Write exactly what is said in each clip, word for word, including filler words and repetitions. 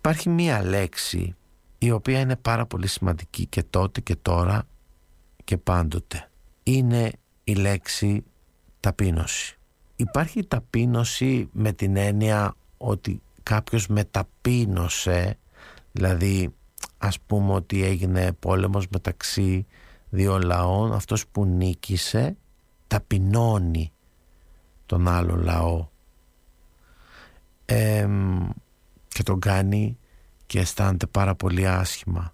Υπάρχει μία λέξη η οποία είναι πάρα πολύ σημαντική και τότε και τώρα και πάντοτε. Είναι η λέξη ταπείνωση. Υπάρχει ταπείνωση με την έννοια ότι κάποιος μεταπείνωσε, δηλαδή ας πούμε ότι έγινε πόλεμος μεταξύ δύο λαών, αυτός που νίκησε ταπεινώνει τον άλλο λαό ε, και τον κάνει και αισθάνεται πάρα πολύ άσχημα.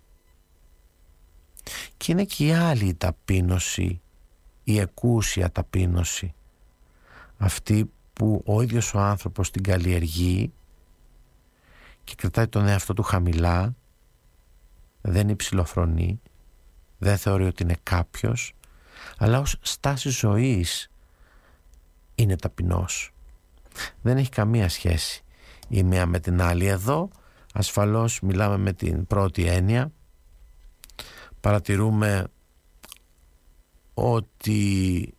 Και είναι και η άλλη ταπείνωση, η εκούσια ταπείνωση, αυτή που ο ίδιος ο άνθρωπος την καλλιεργεί και κρατάει τον εαυτό του χαμηλά, δεν υψηλοφρονεί, δεν θεωρεί ότι είναι κάποιος, αλλά ως στάση ζωής είναι ταπεινός. Δεν έχει καμία σχέση η μία με την άλλη. Εδώ ασφαλώς μιλάμε με την πρώτη έννοια. Παρατηρούμε ότι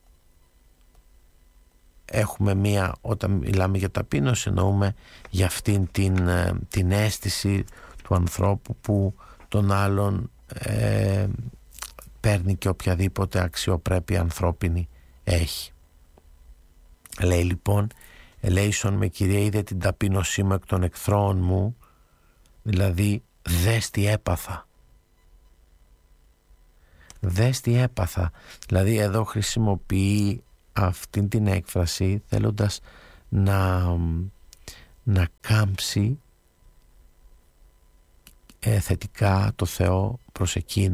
έχουμε μία, όταν μιλάμε για ταπείνωση εννοούμε για αυτήν την, την αίσθηση του ανθρώπου που τον άλλον ε, παίρνει και οποιαδήποτε αξιοπρέπεια ανθρώπινη έχει. Λέει λοιπόν, ελέησον με Κυρία, είδε την ταπείνωσή μου εκ των εχθρών μου, δηλαδή δες τι έπαθα. Δες τι έπαθα. Δηλαδή εδώ χρησιμοποιεί αυτήν την έκφραση θέλοντας να, να κάμψει ε, θετικά το Θεό προς εκείνο